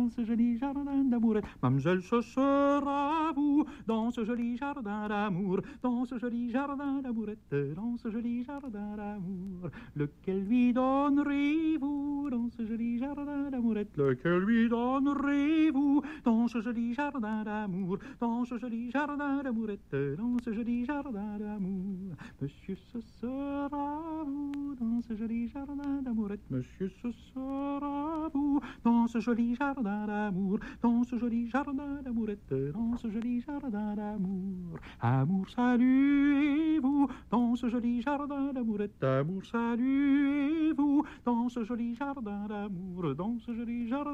dans ce joli jardin d'amourette. Mademoiselle, ce sera vous dans ce joli jardin d'amour, dans ce joli jardin d'amourette, dans ce joli jardin d'amour. Lequel lui donnerez-vous dans ce joli jardin d'amourette? Lequel lui donnerez-vous dans ce joli jardin d'amour, dans ce joli jardin d'amourette, dans ce joli jardin d'amour? Monsieur, ce sera vous dans ce joli jardin d'amourette. Monsieur, ce sera vous dans ce joli jardin d'amour, dans ce joli jardin d'amourette, dans ce joli jardin d'amour. Amour, saluez-vous dans ce joli jardin d'amourette. Amour, saluez-vous dans ce joli jardin d'amour, dans ce joli jardin